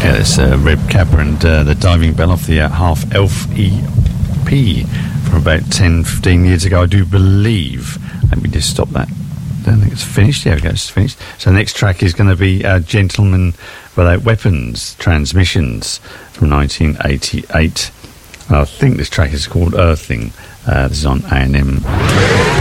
Yeah, it's Reb Kappa and the Diving Bell off the Half Elf EP from about 10-15 years ago, I do believe. Let me just stop that. I don't think it's finished. There we go, it's finished. So the next track is going to be Gentlemen Without Weapons, Transmissions from 1988. I think this track is called Earthing. This is on A&M.